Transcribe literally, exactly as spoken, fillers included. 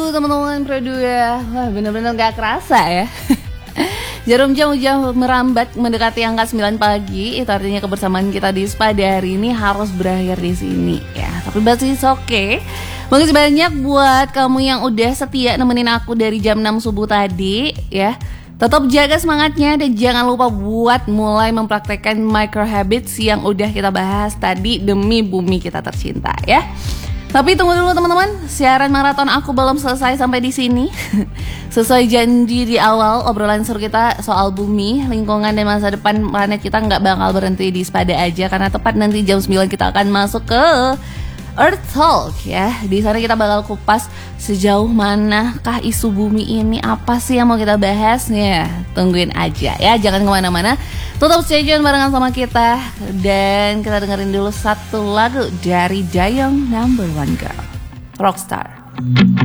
Aduh teman-teman Produa, wah bener-bener gak kerasa ya. Jarum jam udah merambat mendekati angka sembilan pagi. Itu artinya kebersamaan kita di pada hari ini harus berakhir di sini ya. Tapi masih oke okay. Makasih banyak buat kamu yang udah setia nemenin aku dari jam enam subuh tadi ya. Tetap jaga semangatnya dan jangan lupa buat mulai mempraktekkan micro habits yang udah kita bahas tadi demi bumi kita tercinta ya. Tapi tunggu dulu teman-teman, siaran maraton aku belum selesai sampai di sini. Sesuai janji di awal, obrolan seru kita soal bumi, lingkungan dan masa depan planet kita nggak bakal berhenti di Spada aja, karena tepat nanti jam sembilan kita akan masuk ke Earth Talk ya. Di sana kita bakal kupas sejauh manakah isu bumi ini, apa sih yang mau kita bahas ya. Tungguin aja ya, jangan kemana-mana. Tetap stay tune barengan sama kita. Dan kita dengerin dulu satu lagu dari Dayong Number One Girl, Rockstar.